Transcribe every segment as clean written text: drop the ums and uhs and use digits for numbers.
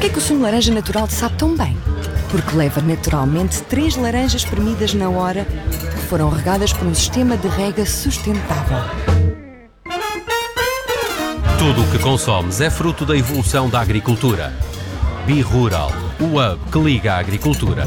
Porquê que o sumo de laranja natural te sabe tão bem? Porque leva naturalmente 3 laranjas espremidas na hora que foram regadas por um sistema de rega sustentável. Tudo o que consomes é fruto da evolução da agricultura. BeRural, o hub que liga a agricultura.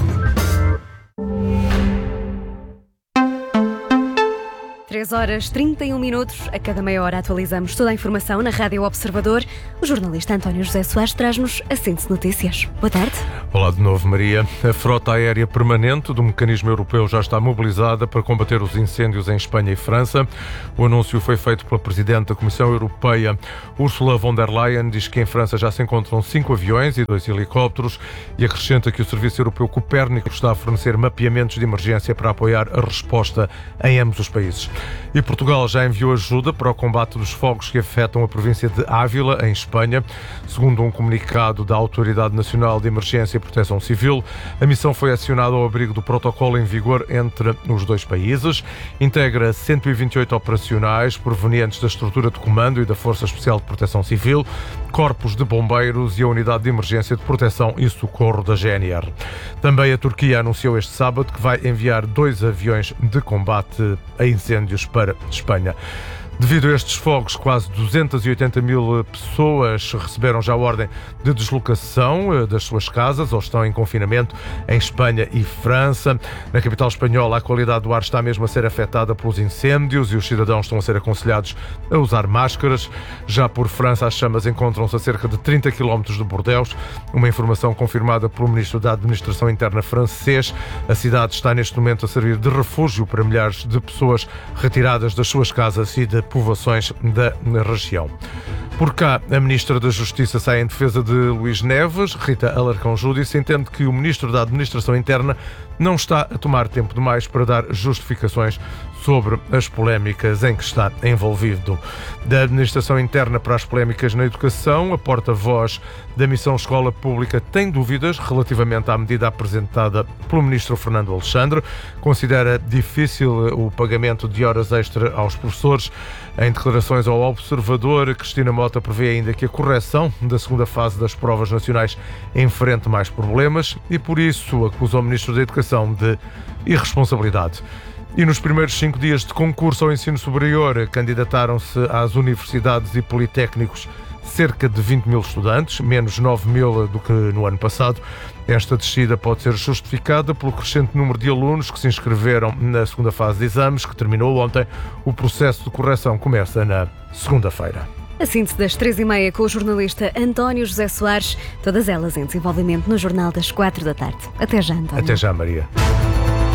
3h31. A cada meia hora atualizamos toda a informação na Rádio Observador. O jornalista António José Soares traz-nos a síntese de notícias. Boa tarde. Olá de novo, Maria. A frota aérea permanente do mecanismo europeu já está mobilizada para combater os incêndios em Espanha e França. O anúncio foi feito pela Presidente da Comissão Europeia, Ursula von der Leyen. Diz que em França já se encontram 5 aviões e 2 helicópteros e acrescenta que o Serviço Europeu Copérnico está a fornecer mapeamentos de emergência para apoiar a resposta em ambos os países. E Portugal já enviou ajuda para o combate dos fogos que afetam a província de Ávila, em Espanha. Segundo um comunicado da Autoridade Nacional de Emergência e Proteção Civil, a missão foi acionada ao abrigo do protocolo em vigor entre os dois países. Integra 128 operacionais provenientes da estrutura de comando e da Força Especial de Proteção Civil, corpos de bombeiros e a Unidade de Emergência de Proteção e Socorro da GNR. Também a Turquia anunciou este sábado que vai enviar 2 aviões de combate a incêndios para Espanha. Devido a estes fogos, quase 280 mil pessoas receberam já a ordem de deslocação das suas casas ou estão em confinamento em Espanha e França. Na capital espanhola, a qualidade do ar está mesmo a ser afetada pelos incêndios e os cidadãos estão a ser aconselhados a usar máscaras. Já por França, as chamas encontram-se a cerca de 30 km de Bordeaux. Uma informação confirmada pelo Ministro da Administração Interna francês. A cidade está neste momento a servir de refúgio para milhares de pessoas retiradas das suas casas e de povoações da região. Por cá, a Ministra da Justiça sai em defesa de Luís Neves. Rita Alarcão Júdice entende que o Ministro da Administração Interna não está a tomar tempo demais para dar justificações sobre as polémicas em que está envolvido. Da Administração Interna para as polémicas na educação, a porta-voz da Missão Escola Pública tem dúvidas relativamente à medida apresentada pelo Ministro Fernando Alexandre. Considera difícil o pagamento de horas extra aos professores. Em declarações ao Observador, Cristina Mota prevê ainda que a correção da segunda fase das provas nacionais enfrente mais problemas e, por isso, acusa o Ministro da Educação de irresponsabilidade. E nos primeiros 5 dias de concurso ao ensino superior, candidataram-se às universidades e politécnicos cerca de 20 mil estudantes, menos 9 mil do que no ano passado. Esta descida pode ser justificada pelo crescente número de alunos que se inscreveram na segunda fase de exames, que terminou ontem. O processo de correção começa na segunda-feira. A síntese das 3h30 com o jornalista António José Soares, todas elas em desenvolvimento no Jornal das 4 da tarde. Até já, António. Até já, Maria.